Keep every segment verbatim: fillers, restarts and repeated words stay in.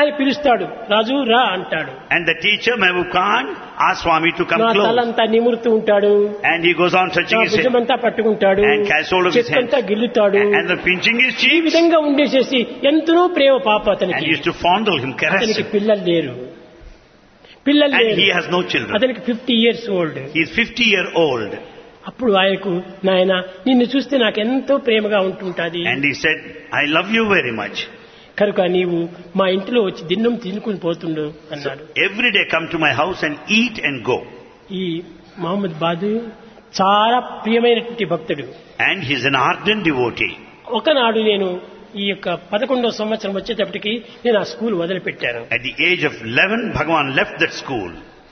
ఆయన పిలుస్తాడు, రాజు రా అంటాడు. And the teacher, Mehboob Khan, asks Swami to come నా close. తలంతా నిమురుతూ ఉంటాడు, And he goes on touching నా his head. భుజమంతా పట్టుకుంటాడు, And catches hold of his చెక్కంతా hand. గిల్లుతాడు. And the pinching his ఈ cheeks. విధంగా ఉండేసేసి ఎంతో ప్రేమ పాప And అతనికి. used to fondle him, caress అతనికి him. పిల్లలు లేరు, పిల్లలు And లేరు. he has no children. అతనికి fifty years old. He is fifty year old. అప్పుడు ఆయనకు, నాయన నిన్ను చూస్తే నాకు ఎంతో ప్రేమగా ఉంటుంటాది, And he said, I love you very much. కనుక నీవు మా ఇంటిలో వచ్చి దిన్నం తినుకుని పోతుండు అన్నాడు. Every day come to my house and eat and go. ఈ మహమ్మద్ బాదు చాలా ప్రియమైనటువంటి భక్తుడు. And he is an ardent devotee. ఒకనాడు నేను ఈ యొక్క పదకొండవ సంవత్సరం వచ్చేటప్పటికి నేను ఆ school వదిలిపెట్టాను. At the age of eleven, Bhagavan left that school.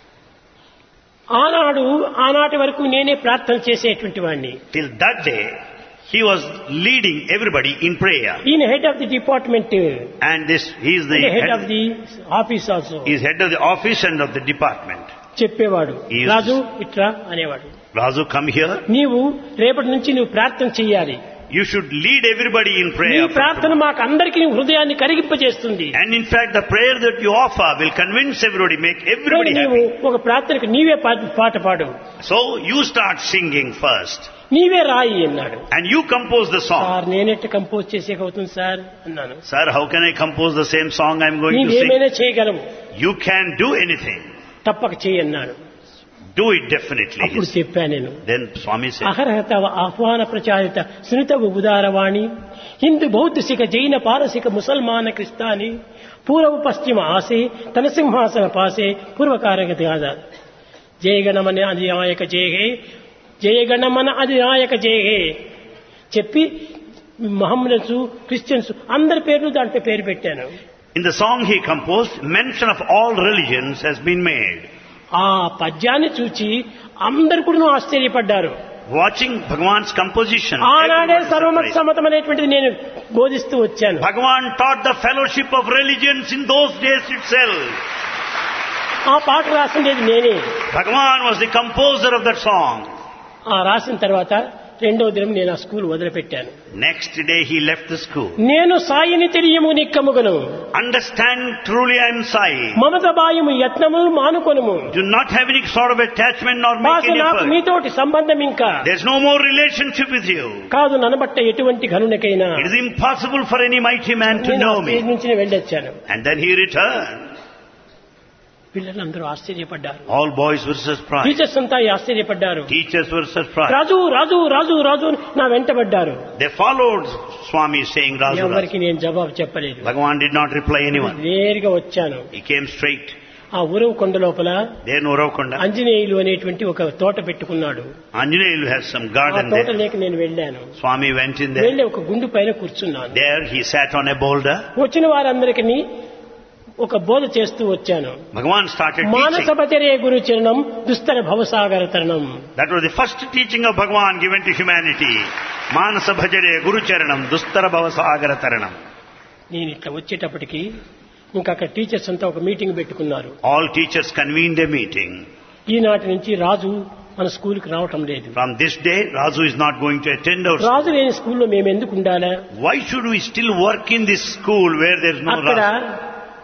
ఆనాడు ఆనాటి వరకు నేనే ప్రార్థన చేసేటువంటి వాడిని. Till that day, he was leading everybody in prayer. ఈయన head of the department, And this, he is the head of head, the office also. he is head of the office and of the department. చెప్పేవాడు, He is- రాజు ఇట్రా అనేవాడు, Razu, come here. నీవు రేపటి నుంచి నువ్వు ప్రార్థన చెయ్యాలి, You should lead everybody in నీ prayer. ప్రార్థన మాకు అందరికీ హృదయాన్ని కరిగింపజేస్తుంది. And in fact, the prayer that you offer will convince everybody, make everybody నీవు happy. ఒక ప్రార్థనకు నీవే పా- పాట పాడు, So you start singing first. నీవే రాయి అన్నాడు. And you compose the song. Sir నేనెట్ట compose చేసేక అవుతుంది సార్ అన్నాను. Sir, how can I compose the same song I'm going to sing? నీవేమైనా చేయగలవు, You can do anything. తప్పక చేయి అన్నాడు. Do it definitely. అప్పుడు చెప్పాను నేను, Then Swami said, అహర్హత ఆహ్వాన ప్రచారిత సునిత ఉదారవాణి హిందూ బౌద్ధ సిఖ జైన పారసిక ముసల్మాన క్రిస్తాని పూర్వ పశ్చిమ ఆసే తన సింహాసన పాసే పూర్వకారగతి ఆదా జయగణమన అధినాయక జయహే జయగణమన అధినాయక జయహే చెప్పి మహమ్మదన్స్ క్రిస్టియన్స్ అందరి పేర్లు దాంట్లో పేరు పెట్టాను. in the song he composed, mention of all religions has been made. ఆ పద్యాన్ని చూచి అందరు కూడా ఆశ్చర్యపడ్డారు. Watching Bhagavan's composition, ఆనాడే everyone was సర్వమత surprised. సమ్మతం అనేటువంటిది నేను బోధిస్తూ వచ్చాను. Bhagavan taught the fellowship of religions in those days itself. ఆ పాట రాసిండేది నేనే. Bhagavan was the composer of that song. ఆ రాసిన తర్వాత రెండో దినం నేను ఆ school వదిలిపెట్టాను. Next day he left the school. నేను సాయిని తెలియము నిక్కముగను, Understand truly I am Sai. Mamata బాయము యత్నము మానుకొనుము, Do not have any sort of attachment nor make మాకు any నాకు effort. మీతోటి సంబంధం ఇంకా There's no more relationship with you. కాదు ననబట్ట ఎటువంటి ఘనునికైనా. It is impossible for any mighty man to నేను ఆ know stage me. నుంచి వెళ్ళొచ్చాను. And then he returned. పిల్లలందరూ ఆశ్చర్యపడ్డారు, All boys were surprised. Teachers అంతా ఆశ్చర్యపడ్డారు. Teachers were surprised. రాజు రాజు రాజు రాజు అని నా వెంటబడ్డారు. They followed Swami saying Razu ఎవరికి Razu. నేను జవాబు చెప్పలేదు. Bhagavan did not reply anyone. నేరుగా వచ్చాను. He came straight. ఆ ఉరవ కొండ లోపల There no Uravkonda. ఆంజనేయులు అనేటువంటి ఒక తోట పెట్టుకున్నాడు. Anjaneyalu has some ఆ garden there. తోటలోకి నేను వెళ్ళాను. Swami went in there. వెళ్ళి ఒక గుండు పైన కూర్చున్నాను. There he sat on a boulder. వచ్చిన వారందరికీ ఒక బోధ చేస్తూ వచ్చాను. Bhagavan started మానస teaching. బచరే గురు చరణం దుస్తర భవసాగర తరణం. That was the first teaching of Bhagavan given to humanity. Manasa bhajare guru charanam dustara bhavasagara taranam. నేను ఇట్లా వచ్చేటప్పటికి ఇంకా అక్కడ టీచర్స్ అంతా ఒక మీటింగ్ పెట్టుకున్నారు. All teachers convened a meeting. ఈనాటి నుంచి రాజు మన స్కూల్కి రావటం లేదు. From this day, Razu is not going to attend our school. రాజు లేని స్కూల్లో మేము ఎందుకు ఉండాలా? Why should we still work in this school where there is no అక్కడ Razu?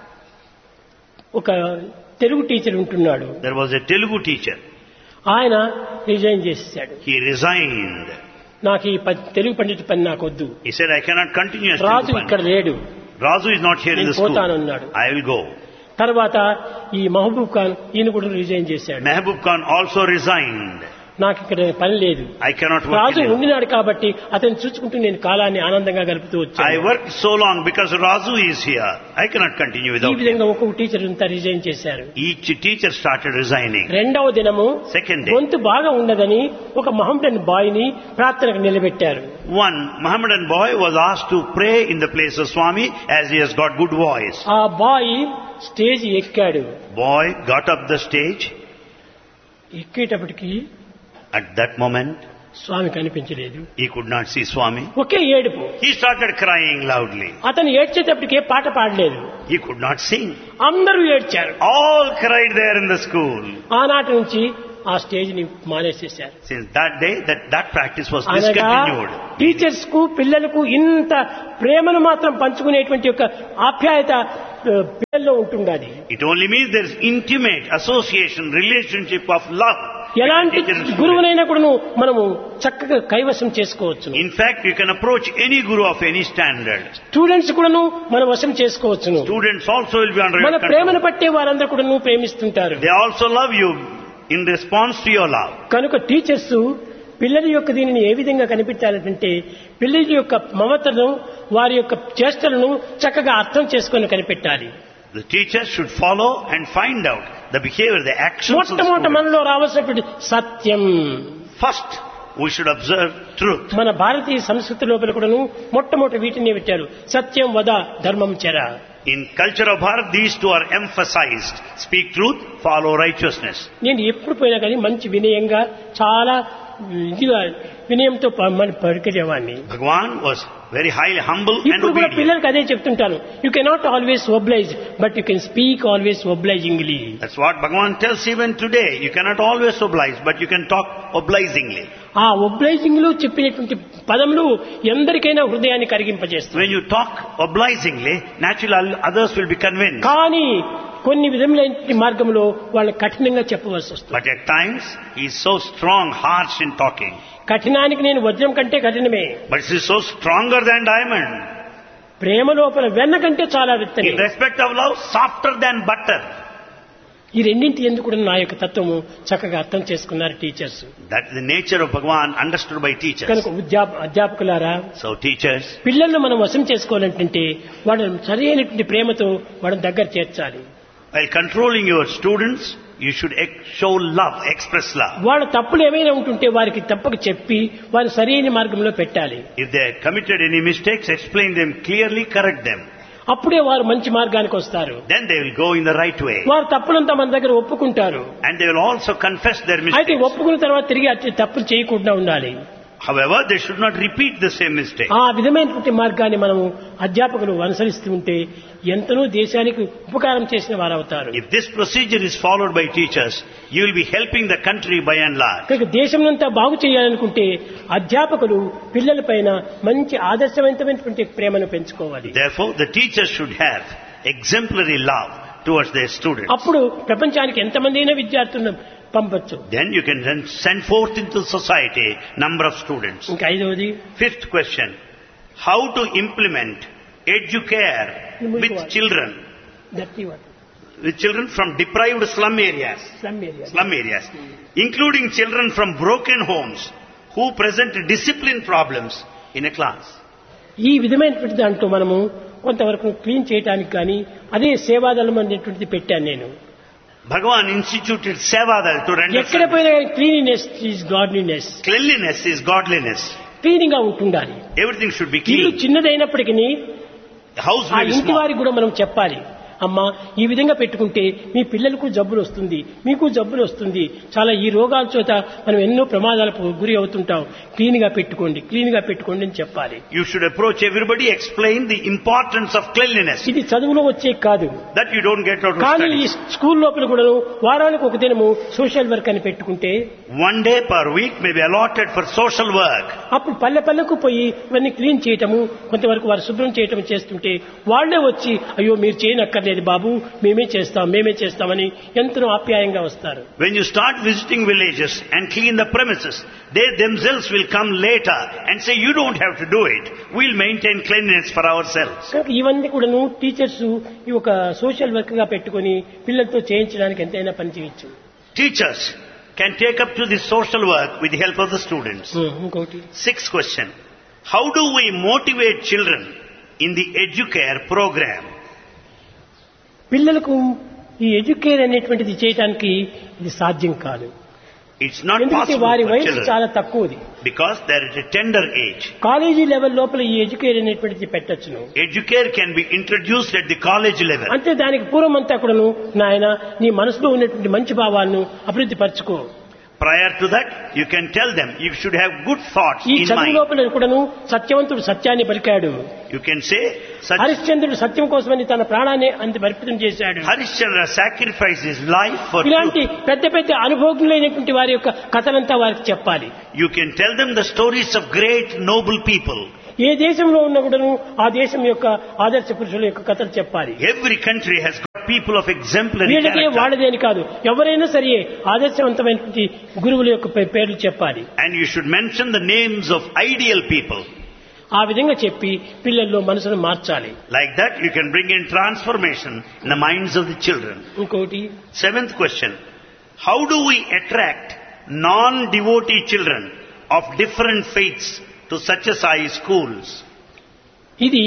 ఒక తెలుగు టీచర్ ఉంటున్నాడు. There was a Telugu teacher. ఆయన రిజైన్ చేసేసాడు. He resigned. నాకు ఈ ప- తెలుగు పండిత పని నాకు వద్దు. He said, I cannot continue as Raju Telugu ఇక్కడ Pandit. లేడు, Razu is not here in నేను the school. పోతానన్నాడు. I will go. తర్వాత ఈ మహబూబ్ ఖాన్ ఈయన కూడా రిజైన్ చేశాడు. Mehboob Khan also resigned. నాకు ఇక్కడ పని లేదు. I cannot work Raju in it. ఉండినాడు కాబట్టి అతను చూసుకుంటూ నేను కాలాన్ని ఆనందంగా గడుపుతూ I వచ్చాను. worked so long because Razu is here. I cannot continue ఈ without him. విధంగా ఒక్కొక్క టీచర్ అంతా రిజైన్ చేశారు. Each teacher started resigning. రెండవ దినము Second day, గొంతు బాగా ఉన్నదని ఒక మహమ్మదన్ బాయ్ ని ప్రార్థనకు నిలబెట్టారు. one Mohammedan boy was asked to pray in the place of Swami as he has got good voice. ఆ బాయ్ స్టేజ్ ఎక్కాడు. Boy got up the stage. ఎక్కేటప్పటికి At that moment, స్వామి కనిపించలేదు. he could not see Swami. ఒకే ఏడుపు. He started crying loudly. అతను ఏడ్చేటప్పటికే పాట పాడలేదు. He could not sing. అందరూ ఏడ్చారు. All cried there in the school. ఆనాటి నుంచి ఆ స్టేజ్ ని మానేసేశారు. Since that day, that, that practice was అనగా discontinued. టీచర్స్ కు పిల్లలకు ఇంత ప్రేమను మాత్రం పంచుకునేటువంటి యొక్క ఆప్యాయత ఆ, పిల్లల్లో ఉంటుండాలి. It only means there is intimate association, relationship of love. ఎలాంటి between teacher and student. గురువునైనా కూడాను మనము చక్కగా కైవసం చేసుకోవచ్చు. In fact, you can approach any guru of any standard. Students కూడాను మన వశం చేసుకోవచ్చును. Students also will be under మన your control. ప్రేమను పట్టే వారందరూ కూడాను ప్రేమిస్తుంటారు. They also love you in response to your love. కనుక టీచర్స్ పిల్లల యొక్క దీనిని ఏ విధంగా కనిపెట్టాలంటే పిల్లల యొక్క మమతను వారి యొక్క చేష్టలను చక్కగా అర్థం చేసుకొని కనిపెట్టాలి. The teacher should follow and find out the behavior, the actions of the మొట్టమొదట student. మనలో రావాల్సినటువంటి సత్యం. First, we should observe truth. మన భారతీయ సంస్కృతి లోపల కూడాను మొట్టమొదటి వీటిని పెట్టారు. సత్యం వద ధర్మం చెర. In culture of Bharat, these two are emphasized. Speak truth, follow righteousness. నేను ఎప్పుడు పోయినా కానీ మంచి వినయంగా చాలా ఇదిగా వినయంతో పలికేవాడిని. Bhagwan was very highly humble and ఇప్పుడు కూడా obedient. పిల్లలకి అదే చెప్తుంటాను. You cannot always oblige but you can speak always obligingly. That's what Bhagwan tells even today. You cannot always oblige, but you can talk obligingly. ఆ obliging లో చెప్పినటువంటి పదములు ఎందరికైనా హృదయాన్ని కరిగింపజేస్తాయి. When you talk obligingly, naturally others will be convinced. కానీ కొన్ని విధములైన మార్గంలో వాళ్ళు కఠినంగా చెప్పవలసి వస్తుంది. But at times, he is so strong, harsh in talking. కఠినానికి నేను వజ్రం కంటే కఠినమే. But he is so stronger than diamond. ప్రేమ లోపల వెన్న కంటే చాలా విత్తనే. In respect of love, softer than butter. ఈ రెండింటి ఎందుకు కూడా నా యొక్క తత్వము చక్కగా అర్థం చేసుకున్నారు teachers. That's the nature of Bhagwan understood by teachers. కనుక ఉద్యాప అధ్యాపకులారా, So teachers, పిల్లలను మనం వశం చేసుకోవాలంటే వాళ్ళని సరైనటువంటి ప్రేమతో వాళ్ళని దగ్గర చేర్చాలి. while controlling your students, you should ex- show love, express love. వాళ్ళ తప్పులు ఏమైనా ఉంటుంటే వారికి తప్పక చెప్పి వారిని సరైన మార్గంలో పెట్టాలి. If they committed any mistakes, explain them clearly, correct them. అప్పుడే వారు మంచి మార్గానికి వస్తారు. Then they will go in the right way. వారు తప్పులంతా మన దగ్గర ఒప్పుకుంటారు. And they will also confess their అయితే mistakes. ఒప్పుకున్న తర్వాత తిరిగి అట్టి తప్పులు చేయకుండా ఉండాలి. However, they should not repeat the same mistake. ఆ విధమైనటువంటి మార్గాన్ని మనము అధ్యాపకులు అనుసరిస్తూ ఉంటే ఎంతనో దేశానికి ఉపకారం చేసిన వారు అవుతారు. If this procedure is followed by teachers, you will be helping the country by and large. కనుక దేశంనంతా బాగు చేయాలనుకుంటే అధ్యాపకులు పిల్లలపైన మంచి ఆదర్శవంతమైనటువంటి ప్రేమను పెంచుకోవాలి. Therefore, the teachers should have exemplary love towards their students. అప్పుడు ప్రపంచానికి ఎంతమంది అయినా విద్యార్థులను పంపొచ్చు. Then you can then send forth into society number of students. ఇంకా ఐదవది, Fifth question, how to implement educare with children, that what with children from deprived slum areas, slum area. slum areas, including children from broken homes who present discipline problems in a class. ఈ విధమైనటువంటి దాంట్లో మనము కొంతవరకు clean చేయడానికి కానీ అదే సేవాదళం అనేటువంటిది పెట్టాను నేను. Bhagavan instituted Sevadal to render ఎక్కడ service. పోయినా cleanliness is godliness. Cleanliness is godliness. Clean గా ఉంటుండాలి. Everything should be ఇల్లు clean. చిన్నదైనప్పటికీ The house ఆ may be ఇంటి small. వారికి కూడా మనం చెప్పాలి, అమ్మా ఈ విధంగా పెట్టుకుంటే మీ పిల్లలకు జబ్బులు వస్తుంది, మీకు జబ్బులు వస్తుంది, చాలా ఈ రోగాల చేత మనం ఎన్నో ప్రమాదాలకు గురి అవుతుంటాం, క్లీన్ గా పెట్టుకోండి, క్లీన్ గా పెట్టుకోండి అని చెప్పాలి. You should approach everybody, explain the importance of cleanliness. ఇది చదువులో వచ్చే కాదు, That you don't get out of కానీ ఈ study. స్కూల్ లోపల కూడా వారానికి ఒక దినము సోషల్ వర్క్ అని పెట్టుకుంటే One day per week may be allotted for social work. అప్పుడు పల్లె పల్లెకు పోయి ఇవన్నీ క్లీన్ చేయటము, కొంతవరకు వారు శుభ్రం చేయటం చేస్తుంటే వాళ్లే వచ్చి అయ్యో మీరు చేయనక్కర్లేదు బాబు, మేమే చేస్తాం మేమే చేస్తామని ఎంతో ఆప్యాయంగా వస్తారు. When you start visiting villages and clean the premises, they themselves will come later and say, you don't have to do it. We'll maintain cleanliness for ourselves. కనుక ఇవన్నీ కూడాను టీచర్స్ ఈ ఒక సోషల్ వర్క్ గా పెట్టుకుని పిల్లలతో చేయించడానికి ఎంతైనా పని చేయొచ్చు. Teachers can take up to this social work with the help of the students. ఇంకోటి, Sixth question, how do we motivate children in the educare program? పిల్లలకు ఈ ఎడ్యుకేర్ అనేటువంటిది చేయడానికి ఇది సాధ్యం కాదు. It's not ఎందుకంటే possible వారి for వయసు children చాలా తక్కువది. because they're at a tender age. College level లోపల ఈ ఎడ్యుకేర్ అనేటువంటిది పెట్టొచ్చును. Educare can be introduced at the college level. అంటే దానికి పూర్వం అంతా కూడాను నాయన నీ మనసులో ఉన్నటువంటి మంచి భావాలను అభివృద్ధి పరచుకో, Prior to that, you can tell them, you should have good thoughts ఈ in చదువు mind. లోపల కూడాను సత్యవంతుడు సత్యాన్ని పలికాడు. You can say, such హరిశ్చంద్రుడు సత్యం కోసమని తన ప్రాణాన్ని అంత అర్పితం చేశాడు. Harishchandra sacrificed his life for ఇలాంటి truth. పెద్ద పెద్ద అనుభవజ్ఞులైనటువంటి వారి యొక్క కథలంతా వారికి చెప్పాలి. You can tell them the stories of great noble people. ఏ దేశంలో ఉన్న కూడాను ఆ దేశం యొక్క ఆదర్శ పురుషుల యొక్క కథలు చెప్పాలి. Every country has got people of exemplary వీళ్ళకే character. వాడదేని కాదు, ఎవరైనా సరే ఆదర్శవంతమైనటువంటి గురువుల యొక్క పే- పేర్లు చెప్పాలి. And you should mention the names of ideal people. ఆ విధంగా చెప్పి పిల్లల్లో మనసును మార్చాలి. Like that, you can bring in transformation in the minds of the children. ఇంకోటి, Seventh question. How do we attract non-devotee children of different faiths to Satyasai schools? ఇది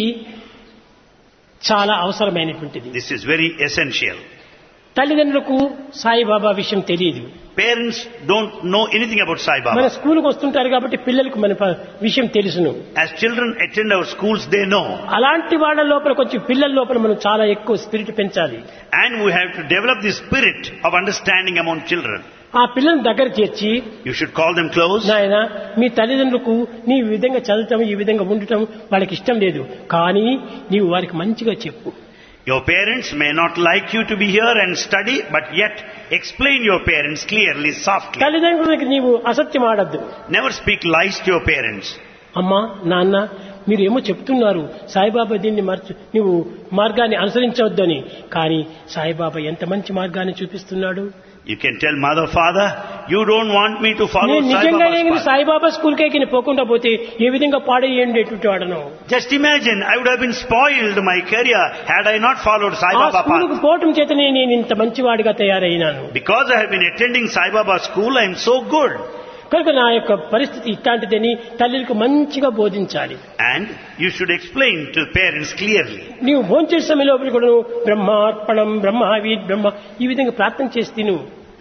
చాలా అవసరమైనటువంటిది. This is very essential. తల్లిదండ్రులకు సాయిబాబా విషయం తెలియదు. Parents don't know anything about Sai మన Baba. స్కూల్కి వస్తుంటారు కాబట్టి పిల్లలకు మన ప- విషయం తెలుసును. As children attend our schools, they know. అలాంటి వాళ్ళ లోపల కొంచెం పిల్లల లోపల మనం చాలా ఎక్కువ స్పిరిట్ పెంచాలి. And we have to develop the spirit of understanding among children. ఆ పిల్లల్ని దగ్గర చేర్చి, You should call them close. నాయన మీ తల్లిదండ్రులకు నీ ఈ విధంగా చదవటం ఈ విధంగా ఉండటం వాళ్ళకి ఇష్టం లేదు, కానీ నీవు వారికి మంచిగా చెప్పు. Your parents may not like you to be here and study, but yet explain your parents clearly, softly. తల్లిదండ్రులకి నీవు అసత్యం ఆడద్దు. Never speak lies to your parents. అమ్మా నాన్న మీరేమో చెప్తున్నారు సాయిబాబా దీన్ని మార్చు, నువ్వు మార్గాన్ని అనుసరించవద్దని, కానీ సాయిబాబా ఎంత మంచి మార్గాన్ని చూపిస్తున్నాడు. You can tell mother, father, you don't want me to follow నేను Sai నిజంగా Baba's నేను path. సాయిబాబా స్కూల్కే కింద పోకుండా పోతే ఏ విధంగా పాడేయండేటువంటి వాడను. Just imagine, I would have been spoiled my career had I not followed Sai ఆ Baba స్కూలుకు path. పోవటం చేతనే నేను ఇంత మంచివాడిగా తయారైనాను. Because I have been attending Sai Baba school, I am so good. కనుక నా యొక్క పరిస్థితి ఇట్లాంటిదని తల్లికి మంచిగా బోధించాలి. And you should explain to parents clearly. నీవు భోంచేసే సమయంలో కూడా బ్రహ్మార్పణం బ్రహ్మావి బ్రహ్మ ఈ విధంగా ప్రార్థన చేసి తిను.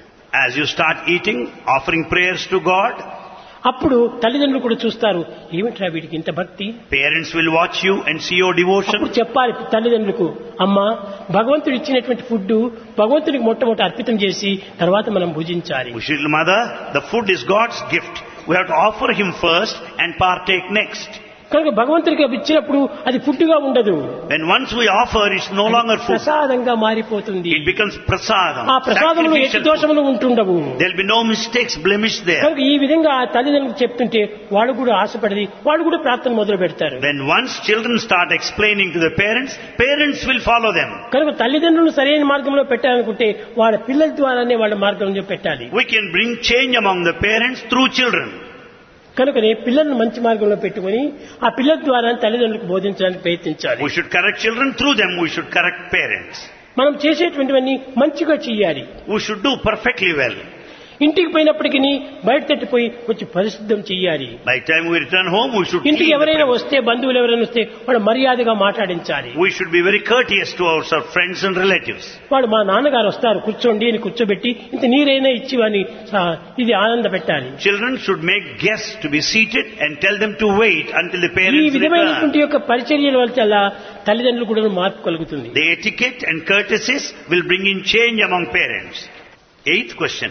As you start eating, offering prayers to God, అప్పుడు తల్లిదండ్రులు కూడా చూస్తారు, ఏమిట్రా వీడికి ఇంత భక్తి. parents will watch you and see your devotion. అప్పుడు చెప్పాలి తల్లిదండ్రులకు, అమ్మా భగవంతుడు ఇచ్చినటువంటి ఫుడ్ భగవంతుడికి మొట్టమొదటి అర్పితం చేసి తర్వాత మనం భుజించాలి. Ushil mother, the food is God's gift. We have to offer Him first and partake next. కనుక భగవంతుడికి ఇచ్చినప్పుడు అది ఫుడ్ గా ఉండదు, When once we offer, it's no longer food. ప్రసాదంగా మారిపోతుంది. It becomes prasadam. ఆ ప్రసాదంలో ఎట్టి Sacrificial food. దోషములు ఉంటుండవు. There'll be no mistakes, blemish there. కనుక ఈ విధంగా ఆ తల్లిదండ్రులకు చెప్తుంటే వాళ్ళు కూడా ఆశపడి వాళ్ళు కూడా ప్రార్థన మొదలు పెడతారు. When once children start explaining to the parents, parents will follow them. కనుక తల్లిదండ్రులు సరైన మార్గంలో పెట్టాలనుకుంటే వాళ్ళ పిల్లల ద్వారానే వాళ్ళ మార్గంలో పెట్టాలి. We can bring change among the parents through children. కనుకనే పిల్లలను మంచి మార్గంలో పెట్టుకుని ఆ పిల్లల ద్వారా తల్లిదండ్రులకు బోధించడానికి ప్రయత్నించాలి. We should correct children, through them we should correct parents. మనం చేసేటువంటివన్నీ మంచిగా చెయ్యాలి. We should do perfectly well. ఇంటికి పోయినప్పటికీ బయట తట్టిపోయి వచ్చి పరిశుద్ధం చెయ్యాలి. By the time we return home, we should ఇంటికి clean the ఎవరైనా premises. వస్తే బంధువులు ఎవరైనా వస్తే వాడు మర్యాదగా మాట్లాడించాలి. We should be very courteous to our our friends and relatives. వాడు మా నాన్నగారు వస్తారు కూర్చోండి అని కూర్చోబెట్టి ఇంత నీరైనా ఇచ్చి వాని ఇది ఆనంద పెట్టాలి. Children should make guests to be seated and tell them to wait until the ఈ parents return. విధమైనటువంటి యొక్క పరిచర్యల వల్ల తల్లిదండ్రులు కూడా మార్పు కలుగుతుంది. The etiquette and courtesies will bring in change among parents. Eighth question.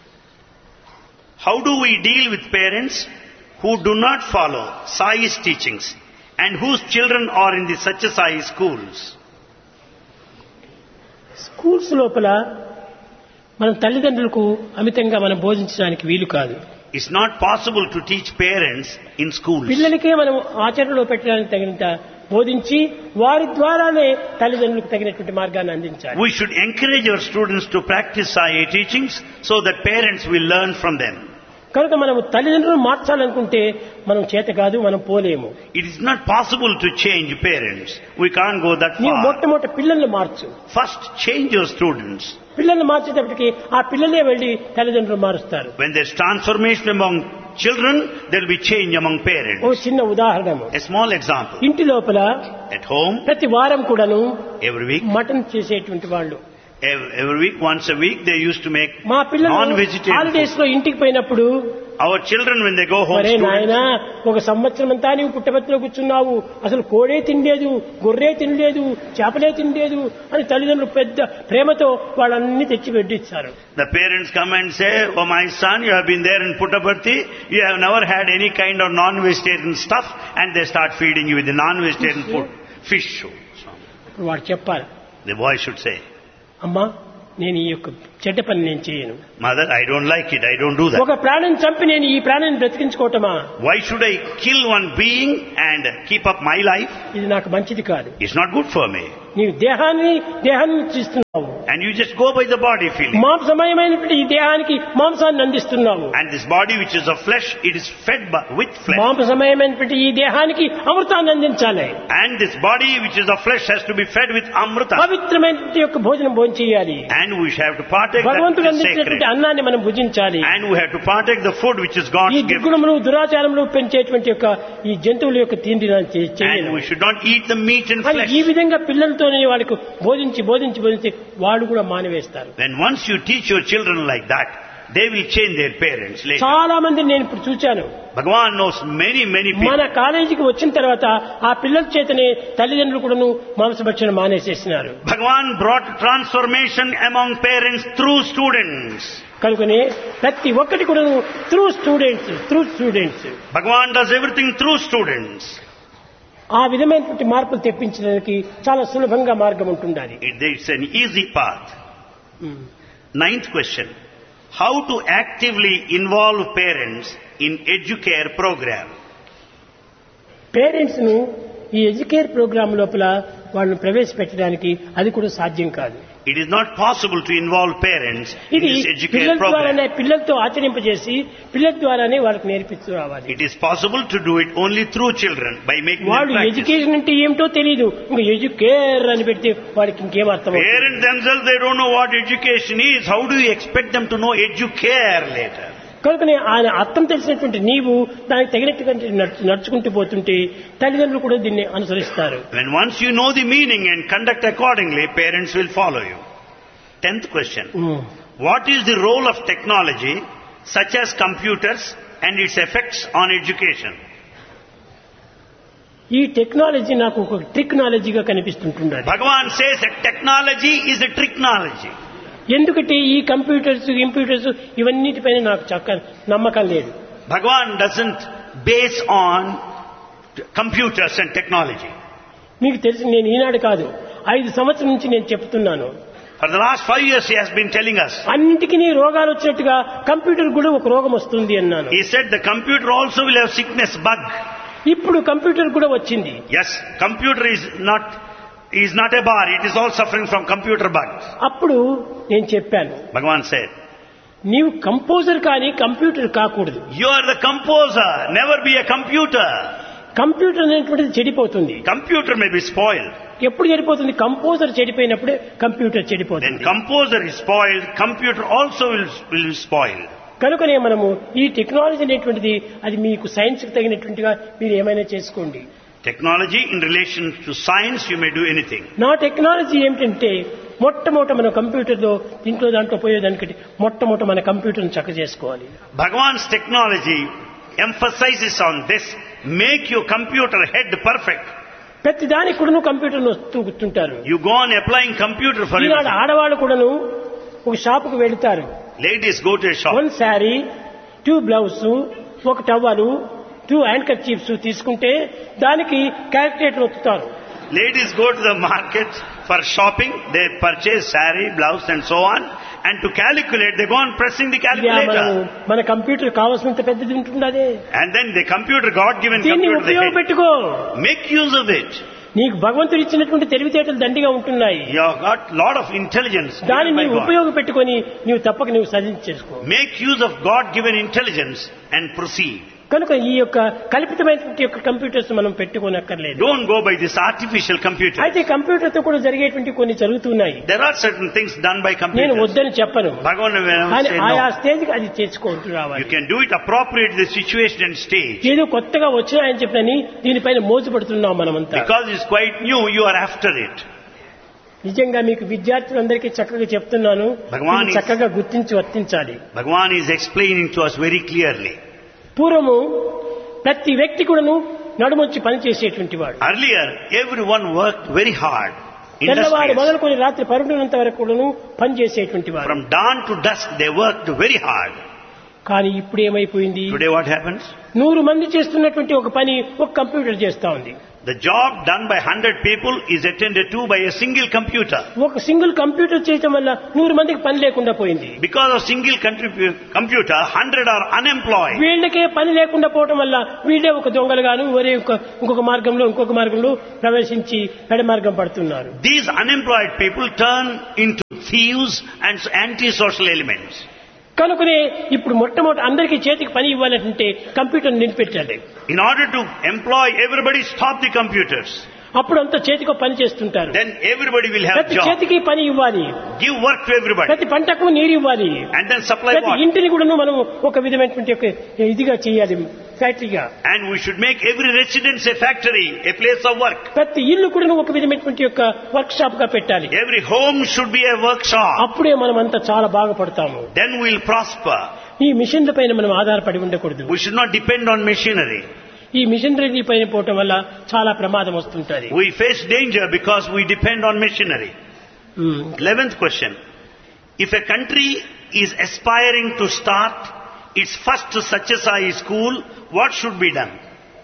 How do we deal with parents who do not follow Sai's teachings and whose children are in the Satya Sai schools? Schools లోపల మన తల్లిదండ్రులకు అమితంగా మనం బోధించడానికి వీలు కాదు. It's not possible to teach parents in schools. పిల్లలకే మనం ఆచరణలో పెట్టడానికి తగినంత బోధించి వారి ద్వారానే తల్లిదండ్రులకు తగినటువంటి మార్గాన్ని అందించాలి. We should encourage our students to practice Sai teachings so that parents will learn from them. కనుక మనం తల్లిదండ్రులను మార్చాలనుకుంటే మనం చేత కాదు, మనం పోలేము. It is not possible to change parents. We can't go that నీవు far. మొట్టమొదటి పిల్లల్ని మార్చు. First, change your students. పిల్లల్ని మార్చేటప్పటికి ఆ పిల్లలే వెళ్లి తల్లిదండ్రులు మారుస్తారు. When there's transformation among children, there will be change among oh parents. చిన్న ఉదాహరణ, A small example. ఇంటి లోపల At home, ప్రతి వారం కూడాను every week, మటన్ చేసేటువంటి వాళ్ళు Every, every week, once a week, they used to make మా పిల్లలు non-vegetarian హాలిడేస్ food. లో ఇంటికి పోయినప్పుడు, Our children, when they go home, మరే నాయనా students, ఒక సంవత్సరం అంతా నీవు పుట్టబెత్తలో కూర్చున్నావు, అసలు కోడే తినలేదు, గొర్రె తినలేదు, చేపలే తినలేదు అని తల్లిదండ్రులు పెద్ద ప్రేమతో వాళ్ళన్ని తెచ్చి పెట్టిస్తారు. the parents come and say, "Oh my son, you have been there in Puttaparthi, you have never had any kind of non-vegetarian stuff," and they start feeding you with the non-vegetarian food, fish. ఇప్పుడు వాడు చెప్పాలి, The boy should say, అమ్మా నేను ఈ యొక్క చెడ్డ పని నేను చేయను. "Mother, I don't like it, I don't do that. ఒక ప్రాణిని చంపి నేను ఈ ప్రాణిని బ్రతికించుకోవటమా, Why should I kill one being and keep up my life? ఇది నాకు మంచిది కాదు. It's not good for me." నీవు దేహాన్ని దేహాన్ని ఇస్తున్నావు, And you just go by the body feeling. మాంసమయమైనటువంటి ఈ దేహానికి మాంసాన్ని అందిస్తున్నావు, And this body which is of flesh, it is fed by, with flesh. మాంసమయమైనటువంటి ఈ దేహానికి అమృతాన్ని అందించాలి, And this body which is of flesh has to be fed with amrita. పవిత్రమైనటువంటి యొక్క భోజనం భోజనం చేయాలి. And we have to partake that భగవంతుడు which is sacred. అందించినటువంటి అన్నాన్ని మనం భుజించాలి. And we have to partake the food which is ఈ God's gift. దుర్గుణములు దురాచారములు పెంచేటువంటి యొక్క ఈ జంతువుల యొక్క తిండి And చేయను we should not eat the meat and అని flesh. ఈ విధంగా పిల్లలతోనే వాళ్ళకి బోధించి బోధించి బోధించి వాళ్ళు కూడా మానివేస్తారు. When once you teach your children like that, they will change their parents later. చాలా మంది నేను ఇప్పుడు చూచాను, Bhagavan knows many, many మన people. కాలేజీకి వచ్చిన తర్వాత ఆ పిల్లల చేతనే తల్లిదండ్రులు కూడాను మాంసభక్షణ మానేసేసినారు. Bhagavan brought transformation among parents through students. కనుకనే ప్రతి ఒక్కటి కూడాను through students through students Bhagavan does everything through students. ఆ విధమైనటువంటి మార్పులు తెప్పించడానికి చాలా సులభంగా మార్గం ఉంటుండాలి. It- It's an easy path. Ninth question. How to actively involve parents in Educare program? Parents ను ఈ ఎడ్యుకేర్ ప్రోగ్రామ్ లోపల వాళ్ళని ప్రవేశపెట్టడానికి అది కూడా సాధ్యం కాదు. It is not possible to involve parents in ఇది this Educare పిల్లల program. ద్వారానే పిల్లలతో ఆచరింపజేసి పిల్లల ద్వారానే వాళ్ళకి నేర్పిస్తూ రావాలి. It is possible to do it only through children by making them వాళ్ళు practice. ఎడ్యుకేషన్ అంటే ఏమిటో తెలియదు, ఇంకా ఎడ్యుకేర్ అని పెడితే వాడికి ఇంకేం అర్థం అవుతుంది? Parents themselves, they don't know what education is. How do you expect them to know Educare later? కనుకనే ఆయన అర్థం తెలిసినటువంటి నీవు దానికి తగినట్టుగా నడుచు- నడుచుకుంటూ పోతుంటే తల్లిదండ్రులు కూడా దీన్ని అనుసరిస్తారు. When once you know the meaning and conduct accordingly, parents will follow you. Tenth question. Um. What is the role of technology such as computers and its effects on education? ఈ టెక్నాలజీ నాకు ఒక టెక్నాలజీగా కనిపిస్తుంటున్నది. Bhagavan says that technology is a tricknology. ఎందుకంటే ఈ computers computers ఇవన్నిటిపైన నాకు చక్క నమ్మకం లేదు. Bhagavan doesn't base on t- computers and technology. మీకు తెలిసి నేను ఈనాడు కాదు, ఐదు సంవత్సరం నుంచి నేను చెప్తున్నాను. For the last five years he has been telling us. అన్నింటికి నీ రోగాలు వచ్చినట్టుగా కంప్యూటర్ కూడా ఒక రోగం వస్తుంది అన్నాను. He said the computer also will have sickness bug. ఇప్పుడు కంప్యూటర్ కూడా వచ్చింది. Yes, computer is not is not a bar. It is all suffering from computer bugs. అప్పుడు నేను చెప్పాను, Bhagavan said, నీవు కంపోజర్ కానీ కంప్యూటర్ కాకూడదు. you are the composer. Never be a computer. Computer అనేటువంటిది చెడిపోతుంది. Computer may be spoiled. ఎప్పుడు చెడిపోతుంది? కంపోజర్ చెడిపోయినప్పుడే కంప్యూటర్ When చెడిపోతుంది. composer is spoiled, computer also will, will be spoiled. కనుకనే మనము ఈ టెక్నాలజీ అనేటువంటిది అది మీకు సైన్స్ కి తగినటువంటిగా మీరు ఏమైనా చేసుకోండి. Technology in relation to science, you may do anything. నా టెక్నాలజీ ఏమిటంటే మొట్టమొదట మన కంప్యూటర్లో దీంట్లో దాంట్లో పోయేదానికంటే మొట్టమొదట మన కంప్యూటర్ని చక్క చేసుకోవాలి. Bhagavan's technology emphasizes on this. Make your computer head perfect. ప్రతి దానికి కూడాను కంప్యూటర్ను వస్తూ కూర్చుంటారు. You go on applying computer for Eenadu everything. ఆడవాళ్ళు కూడాను ఒక షాపుకు వెళుతారు. Ladies go to a shop. One sari, two blouse, ఒక టవలు, టూ హ్యాండ్ కర్చీఫ్స్ తీసుకుంటే దానికి calculator ఒత్తుతారు. Ladies go to the market for shopping. They purchase saree, blouse and so on. And to calculate, they go on pressing the ఇది ఆ మనము calculator. మన computer కావాల్సినంత పెద్దది ఉంటున్నదే. And then the computer, God given దీన్ని computer, the head. ఉపయోగపెట్టుకో. Make use of it. నీకు భగవంతుడు ఇచ్చినటువంటి తెలివితేటలు దండిగా ఉంటున్నాయి. You have got lot of intelligence దాన్ని given by నీవు God. ఉపయోగపెట్టుకొని నీవు తప్పక నీవు సాధించేసుకో. Make use of God given intelligence and proceed. కనుక ఈ యొక్క కల్పితమైనటువంటి యొక్క కంప్యూటర్స్ మనం పెట్టుకోనక్కర్లేదు. Don't go by this artificial computer. అయితే కంప్యూటర్ తో కూడా జరిగేటువంటి కొన్ని జరుగుతున్నాయి. There are certain things done by నేను computers. వద్దని చెప్పను, Bhagavan will never కానీ say ఆయా no. స్టేజ్ కి అది చేసుకుంటూ You రావాలి. can do it appropriate to the situation and stage. ఏదో కొత్తగా వచ్చినాయని చెప్పని దీనిపైన మోజు పడుతున్నాం మనమంతా. Because it's quite new, you are after it. నిజంగా మీకు విద్యార్థులందరికీ చక్కగా చెప్తున్నాను, భగవాన్ ఇది చక్కగా గుర్తించి వర్తించాలి. Bhagavan is explaining to us very clearly. పూర్వము ప్రతి వ్యక్తి కూడాను నడుమొచ్చి పనిచేసేటువంటి వాడు. Earlier, everyone worked very hard. తెల్లవారు Industrious. మొదలుకొని రాత్రి పరుడునంత వరకు కూడాను పనిచేసేటువంటి వాడు. From dawn to dusk, they worked very hard. కానీ ఇప్పుడు ఏమైపోయింది? Today what happens? నూరు మంది చేస్తున్నటువంటి ఒక పని ఒక కంప్యూటర్ చేస్తా ఉంది. The job done by one hundred people is attended to by a single computer. ఒక సింగిల్ కంప్యూటర్ చేయటం వల్ల నూరు మందికి పని లేకుండా పోయింది. Because of single contribu- computer, one hundred are unemployed. వీళ్ళకే పని లేకుండా పోవటం వల్ల వీళ్ళే ఒక దొంగలుగాను ఒరే ఇంకొక మార్గంలో ఇంకొక మార్గంలో ప్రవేశించి పెడ మార్గం పడుతున్నారు. These unemployed people turn into thieves and anti-social elements. కనుకనే ఇప్పుడు మొట్టమొదటి అందరికీ చేతికి పని ఇవ్వాలంటే computer నిలిపెట్టాలి. In order to employ everybody, stop the computers. అప్పుడు అంతా చేతికి పని చేస్తుంటారు. Then everybody will have ప్రతి job. చేతికి పని ఇవ్వాలి, Give work to everybody. ప్రతి పంటకు నీరు ఇవ్వాలి, And then supply ప్రతి water. ఇంటిని కూడా మనం ఒక విధమైనటువంటి ఒక ఇదిగా చేయాలి, ఫ్యాక్టరీగా. And we should make every residence a factory, a place of work. ప్రతి ఇల్లు కూడా ఒక విధమైనటువంటి యొక్క వర్క్ షాప్ గా పెట్టాలి. Every home should be a workshop. అప్పుడే మనం అంతా చాలా బాగుపడతాము. Then we will prosper. ఈ మిషన్ల పైన మనం ఆధారపడి ఉండకూడదు. We should not depend on machinery. ఈ మిషనరీ పైన పోవటం వల్ల చాలా ప్రమాదం వస్తుంటది. We face danger because we depend on machinery. Um. Eleventh question. If a country is aspiring to start its first Satyasai school, what should be done?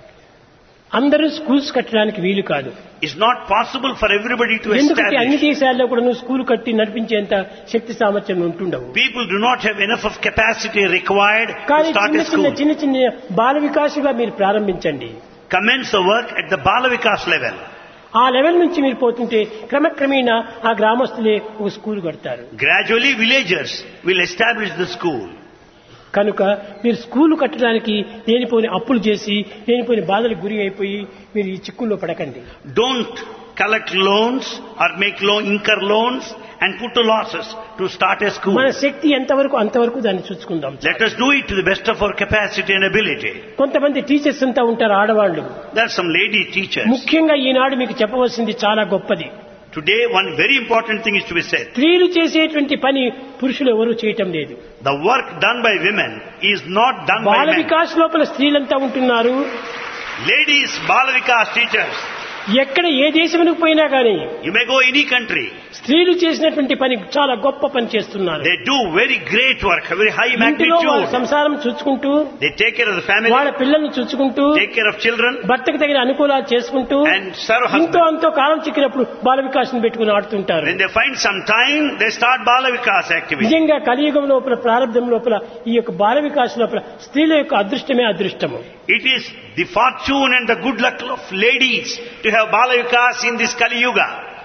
అందరూ schools కట్టడానికి వీలు కాదు. It's not possible for everybody to ఎందుకంటే అన్ని establish. దేశాల్లో కూడా నువ్వు school కట్టి నడిపించేంత శక్తి సామర్థ్యం ఉంటుండవు. People do not have enough of capacity required to కానీ start చిన్న a చిన్న school. చిన్న చిన్న బాల వికాసుగా మీరు ప్రారంభించండి. Commence the work at the Balavikas level. ఆ లెవెల్ నుంచి మీరు పోతుంటే క్రమక్రమేణా ఆ గ్రామస్తులే ఒక స్కూల్ కడతారు. Gradually villagers will establish the school. కనుక మీరు స్కూల్ కట్టడానికి లేనిపోని అప్పులు చేసి లేనిపోని బాధలకు గురి అయిపోయి మీరు ఈ చిక్కుల్లో పడకండి. Don't collect loans or make loan, incur loans and put to losses to start a school. మన శక్తి ఎంతవరకు అంతవరకు దాన్ని చూసుకుందాం. Let us do it to the best of our capacity and ability. కొంతమంది టీచర్స్ అంతా ఉంటారు ఆడవాళ్ళు. There are some lady teachers. ముఖ్యంగా ఈనాడు మీకు చెప్పవలసింది చాలా గొప్పది. Today one very important thing is to be said. స్త్రీలు చేసేటువంటి పని పురుషులు ఎవరూ చేయటం లేదు. The work done by women is not done by Bala men. Vikas లోపల స్త్రీలంతా ఉంటున్నారు. Ladies, Balavikas teachers, ఎక్కడ ఏ దేశమునకు పోయినా కానీ you may go any country. స్త్రీలు చేసినటువంటి పని చాలా గొప్ప పని చేస్తున్నారు. They do very great work, very high ఇంటిలో వాళ్ళ magnitude. సంసారం చూసుకుంటూ They take care of the family, వాళ్ళ పిల్లల్ని చూసుకుంటూ take care of children, భర్తకు తగిన అనుకూలాలు చేసుకుంటూ and serve ఇంతో husband. అంతో కాలం చిక్కినప్పుడు బాల వికాసం పెట్టుకుని ఆడుతుంటారు. When they find some time, they start Balavikas activity. నిజంగా కలియుగం లోపల ప్రారంభం లోపల ఈ యొక్క బాల వికాసం లోపల స్త్రీల యొక్క అదృష్టమే అదృష్టము. It is the fortune and the good luck of ladies to have Balavikas in this Kali Yuga.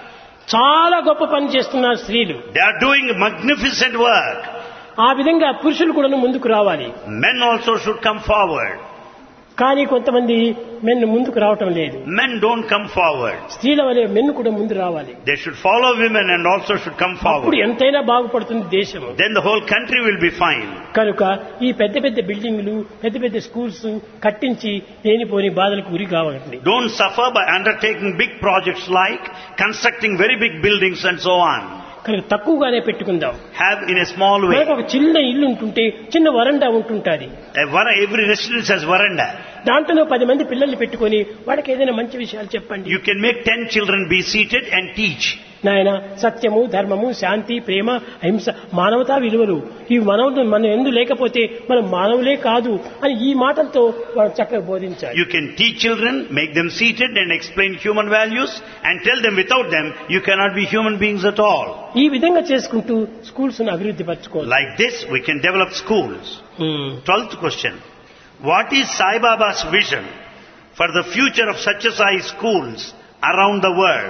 చాలా గొప్ప పని చేస్తున్నారు స్త్రీలు. They are doing magnificent work. ఆ విధంగా పురుషులు కూడా ముందుకు రావాలి. Men also should come forward. కానీ కొంతమంది మెన్ ముందుకు రావటం లేదు. Men don't come forward. స్త్రీల వలె మెన్ కూడా ముందు రావాలి. They should follow women and also should come అప్పుడు forward. ఎంతైనా బాగుపడుతుంది దేశము. Then the whole country will be fine. కనుక ఈ పెద్ద పెద్ద బిల్డింగ్లు పెద్ద పెద్ద స్కూల్స్ కట్టించి లేనిపోని బాధలకు గురి కావాలి. Don't suffer by undertaking big projects like constructing very big buildings and so on. కనుక తక్కువగానే పెట్టుకుందాం. Have in a small way. మనకు ఒక చిన్న ఇల్లు ఉంటుంటే చిన్న వరండా ఉంటుంటాది. A vara- Every residence has veranda. దాంట్లో పది మంది పిల్లల్ని పెట్టుకొని వాళ్ళకి ఏదైనా మంచి విషయాలు చెప్పండి. You can make ten children be seated and teach. నాయన సత్యము ధర్మము శాంతి ప్రేమ అహింస మానవతా విలువలు ఇవి మనవు మనం ఎందు లేకపోతే మనం మానవులే కాదు అని ఈ మాటలతో వాళ్ళు చక్కగా బోధించాలి. You can teach children, make them seated and explain human values and tell them without them you cannot be human beings at all. ఈ విధంగా చేసుకుంటూ స్కూల్స్ ను అభివృద్ధి పరచుకోవాలి. Like this we can develop schools. Twelfth question. What is Sai Baba's vision for the future of Satyasai schools around the world?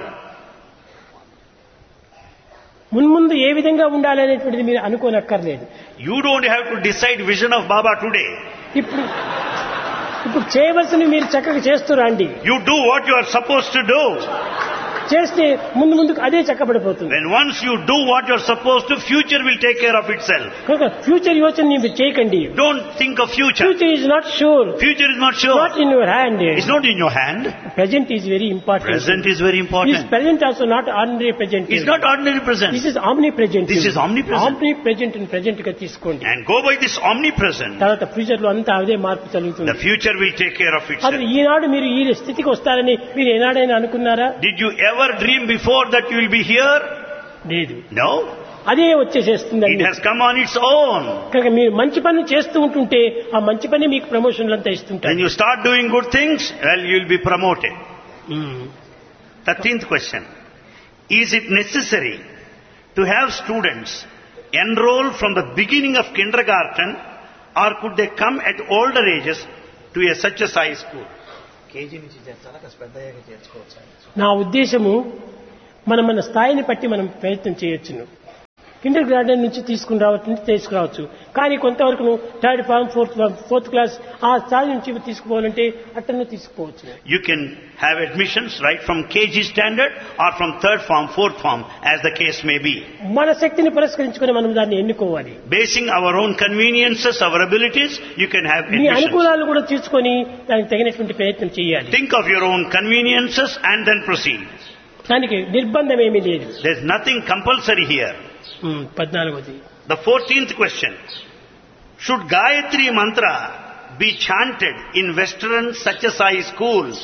మున్ముందు ఏ విధంగా ఉండాలి అనేటువంటిది మీరు అనుకోనక్కర్లేదు. You don't have to decide vision of Baba today. ఇప్పుడు ఇప్పుడు చేయవలసినవి మీరు చక్కగా చేస్తూ రండి. You do what you are supposed to do. చేస్తే ముందు ముందుకు అదే చక్కబడిపోతుంది. When once you do what you're supposed to, future will take care of itself. కనుక ఫ్యూచర్ యోచన మీరు చేయకండి. Don't think of future. Future is not sure. Future is not sure. Not in your hand. It's not in your hand. Present is very important. Present is very This important. present also not ordinary present. It's not ordinary present. This is omnipresent. This is omnipresent. omnipresent and present గా తీసుకోండి. And go by this omnipresent. తర్వాత future లో అంతా అదే మార్పు జరుగుతుంది. The future will take care of అది itself. ఈనాడు మీరు ఈ స్థితికి వస్తారని మీరు ఏనాడైనా అనుకున్నారా? Did you ever dream before that you will be here? లేదు. No. అదే వచ్చేసేస్తుందండి. It has come on its own. కనుక మీరు మంచి పని చేస్తూ ఉంటుంటే ఆ మంచి పని మీకు ప్రమోషన్లు అంతా When ఇస్తుంటారు. you start doing good things, well, you will be promoted. thirteenth question. Is it necessary to have students enroll from the beginning of kindergarten, or could they come at older ages to a such a size school? నా ఉద్దేశము మనం మన స్థాయిని బట్టి మనం ప్రయత్నం చేయొచ్చును. Kinder garden నుంచి తీసుకుని రావచ్చు తీసుకురావచ్చు. కానీ కొంతవరకు third form fourth fourth class ఆ స్థాయి నుంచి తీసుకుపోవాలంటే అట్టనే తీసుకుపోవచ్చు. You can have admissions right from K G standard or from third form, fourth form, as the case may be. మన శక్తిని పురస్కరించుకొని మనం దాన్ని ఎన్నుకోవాలి. Basing our own conveniences, our abilities, you can have me admissions. అనుకూలాలు కూడా తీసుకొని దానికి తగినటువంటి ప్రయత్నం చేయాలి. Think of your own conveniences and then proceed. దానికి నిర్బంధం ఏమీ లేదు. There's nothing compulsory here. పద్నాలుగోది. The fourteenth question. Should Gayatri Mantra be chanted in Western Satyasai schools?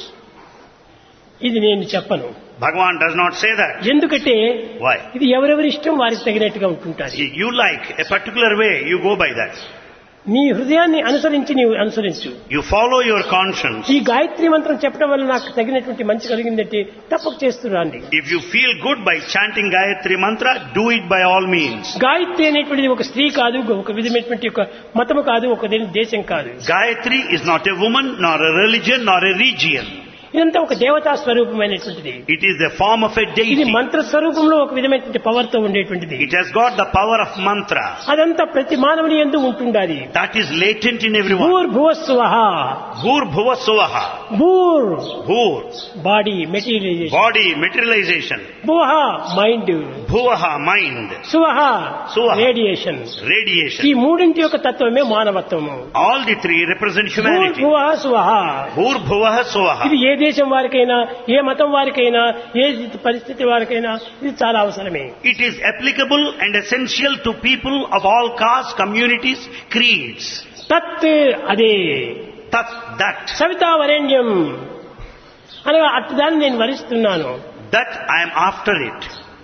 ఇది నేను చెప్పను. Bhagavan does not say that. ఎందుకంటే Why? ఇది ఎవరెవరి ఇష్టం వారికి తగినట్టుగా ఉంటుంటారు. You like a particular way, you go by that. నీ హృదయాన్ని అనుసరించి నీవు అనుసరించు. You follow your conscience. ఈ గాయత్రి మంత్రం చెప్పడం వల్ల నాకు తగినటువంటి మంచి కలిగిందంటే తప్పక చేస్తురండి. If you feel good by chanting Gayatri Mantra, do it by all means. Gayatri అనేటువంటిది ఒక స్త్రీ కాదు, ఒక విధమైనటువంటి ఒక మతము కాదు, ఒక దేశం కాదు. Gayatri is not a woman, nor a religion, nor a region. ఇదంతా ఒక దేవతా స్వరూపమైనటువంటిది. It is the form of a ఇది deity. మంత్ర స్వరూపంలో ఒక విధమైనటువంటి పవర్ తో ఉండేటువంటిది. It has got the power of mantra. అదంతా ప్రతి మానవుని యందు ఉంటుండాలి. That is latent in everyone. భూర్ భువస్సువః. Bhur bhuva suvaha. భూర్ Bhur, body materialisation. body materialization. భువః mind. Bhuvaha, mind. సువః Suvaha. Radiation. Radiation. ఈ మూడింటి యొక్క తత్వమే మానవత్వము. All the three represent భూర్ humanity. భువః సువః. Bhur bhuvaha suvaha. ఇది ఏ దేశం వారికైనా, ఏ మతం వారికైనా, ఏ పరిస్థితి వారికైనా ఇది చాలా అవసరమే. It is applicable and essential to people of all castes, communities, creeds. తత్ అదే Tat, that. సవితావరేణ్యం అనగా అట్టి దాన్ని నేను వరిస్తున్నాను. That I am after it.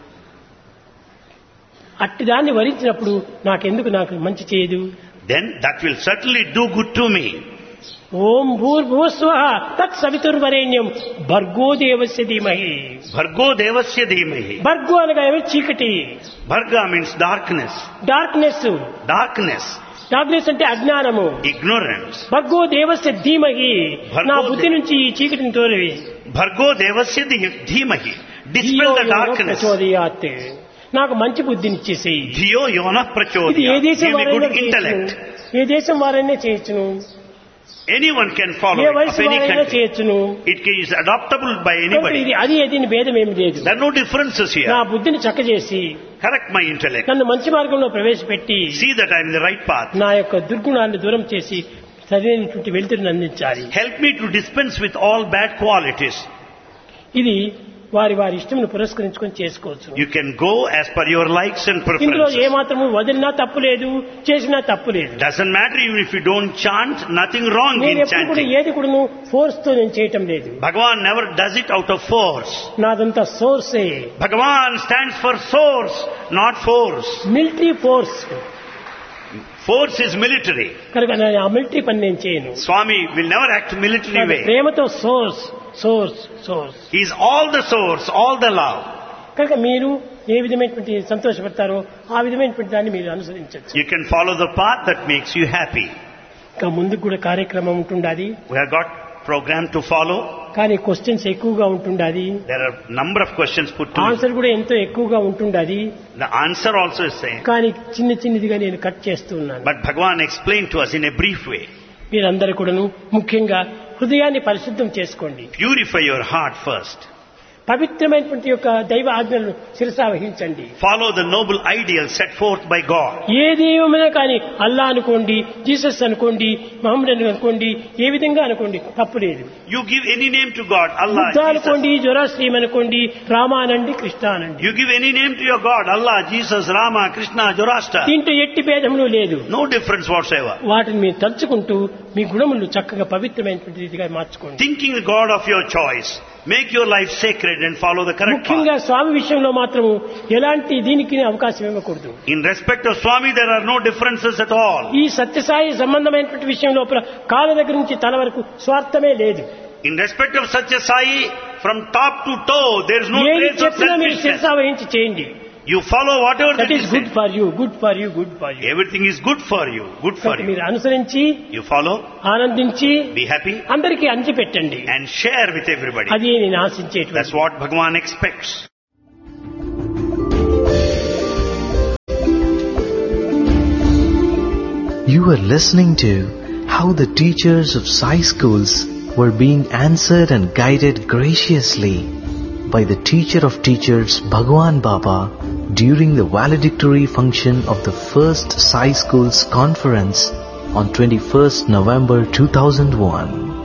అట్టి దాన్ని వరించినప్పుడు నాకెందుకు నాకు మంచి చేయదు? Then that will certainly do good to me. ఓం భూర్భువస్వః తత్ సవితుర్వరేణ్యం భర్గో దేవస్య ధీమహి. Bhargo devasya dhimahi. భర్గో అనగా ఏమి? చీకటి. Bharga means darkness. Darkness. Darkness. Darkness అంటే అజ్ఞానము. Ignorance. భర్గో దేవస్య ధీమహి. భర్గో నా బుద్ధి నుంచి ఈ చీకటిని తోలివి. Bhargo devasya dhi- dhimahi. Dispel the darkness. ప్రచోదయాత్. నాకు మంచి బుద్ధిని ఇచ్చేసేయి. Dhiyo yona ఇది ఏ prachodya. దేశం Give me good వారైనా intellect. చేయొచ్చును. ఏ దేశం వారైనా చేయొచ్చును. Anyone can follow A it of వయసు any వారైనా country. చేయొచ్చును. It is adoptable by కనుక anybody. ఇది అది ఏది భేదం ఏమి లేదు. There are no differences నా here. బుద్ధిని చక్కజేసి Correct my intellect. నన్ను మంచి మార్గంలో ప్రవేశపెట్టి See that I am in the right path. నా యొక్క దుర్గుణాన్ని దూరం చేసి సరైనటువంటి వెలుతురుని అందించాలి. Help me to dispense with all bad qualities. ఇది వారి వారి ఇష్టమును పురస్కరించుకొని చేసుకోవచ్చు. You can go as per your likes and ఇందులో preferences. ఏమాత్రము వదిలినా తప్పు లేదు, చేసినా తప్పు లేదు. Doesn't matter even if you don't chant, nothing wrong నేను in ఎప్పుడు కూడా chanting. ఏది కూడా ఫోర్స్ తో నేను చేయటం లేదు. Bhagavan never does it out of force. నాదంతా సోర్సే. Bhagavan stands for source, not force. Military force. Force is military. కనుక నేను ఆ మిలిటరీ పని నేను చేయను. Swami will never act military way. ప్రేమతో source source source. He is all the source, all the love. కనుక మీరు ఏ విధమైనటువంటి సంతోషపడతారో ఆ విధమైనటువంటి దాన్ని మీరు అనుసరించవచ్చు. You can follow the path that makes you happy. ఇంకా ముందుకు కూడా కార్యక్రమం ఉంటుండాది. We have got program to follow. కానీ క్వశ్చన్స్ ఎక్కువగా ఉంటుండాది. There are number of questions put to answer కూడా ఎంతో ఎక్కువగా ఉంటుండాది. The answer also is same. కానీ చిన్న చిన్నదిగా నేను కట్ చేస్తూ ఉన్నాను. But Bhagavan explained to us in a brief way. మీరందరూ కూడాను ముఖ్యంగా హృదయాన్ని పరిశుద్ధం చేసుకోండి. Purify your heart first. పవిత్రమైనటువంటి యొక్క దైవ ఆజ్ఞలను శిరసా వహించండి. Follow the noble ideal set forth by God. ఏ దైవమైనా కానీ అల్లా అనుకోండి, జీసస్ అనుకోండి, మహమ్మద్ అనుకోండి, ఏ విధంగా అనుకోండి తప్పు లేదు. You give any name to God, Allah, Buddha Jesus. అనుకోండి, జొరాస్ట్రీయం అనుకోండి, రామ అనండి, కృష్ణ అనండి. You give any name to your God, Allah, Jesus, Rama, Krishna, Zoroaster. దీంట్లో ఎట్టి భేదములు లేదు. No difference whatsoever. వాటిని మీరు తలుచుకుంటూ మీ గుణములు చక్కగా పవిత్రమైనటువంటి రీతిగా మార్చుకోండి. Thinking the God of your choice, make your life sacred and follow the correct ముఖ్యంగా path. స్వామి విషయంలో మాత్రము ఎలాంటి దీనికి అవకాశం ఇవ్వకూడదు. In respect of Swami, there are no differences at all. ఈ సత్యసాయి సంబంధమైనటువంటి విషయం లోపల కాళ్ళ దగ్గర నుంచి తల వరకు స్వార్థమే లేదు. In respect of Satya Sai, from top to toe, there is no ఏది trace of చెప్పినా మీరు selfishness. శిరసా వహించి చేయండి. You follow whatever that that is is good said. For you, good for you, good for you. Everything is good for you, good for you. మీరు అనుసరించి You follow, ఆనందించి be happy, అందరికీ అంచి పెట్టండి. and share with everybody. అది నేను That's ఆశించేటువంటి. what Bhagavan expects. You were listening to how the teachers of Sai schools were being answered and guided graciously by the teacher of teachers Bhagwan Baba during the valedictory function of the first Sai schools conference on twenty-first November two thousand one.